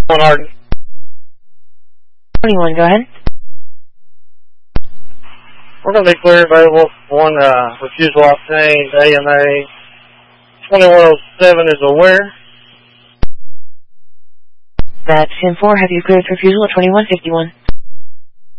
Arden. 21, go ahead. We're going to be clear available. One refusal obtained, AMA 2107 is aware. That's 10-4, have you cleared refusal at 2151?